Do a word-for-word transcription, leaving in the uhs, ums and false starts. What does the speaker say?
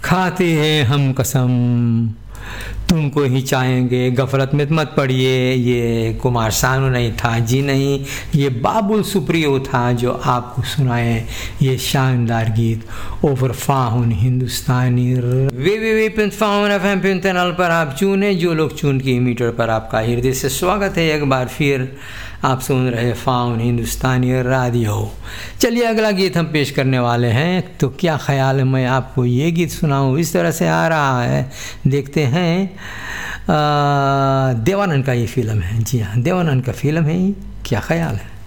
खाते हैं हम कसम तुमको ही चाहेंगे, गफलत में मत पड़िए। ये कुमार सानू नहीं था जी, नहीं, ये बाबुल सुप्रियो था जो आपको सुनाए ये शानदार गीत ओवर फाउन हिंदुस्तानी वे वे वे फाउन एफ एम चैनल पर आप चुने, जो लोग चुन की मीटर पर आपका हृदय से स्वागत है। एक बार फिर आप सुन रहे फाउन हिंदुस्तानी रेडियो। चलिए अगला गीत हम पेश करने वाले हैं, तो क्या ख्याल है मैं आपको ये गीत सुनाऊं। इस तरह से आ रहा है, देखते हैं। देवानंद का ये फिल्म है, जी हाँ देवानंद का फिल्म है, क्या ख्याल है।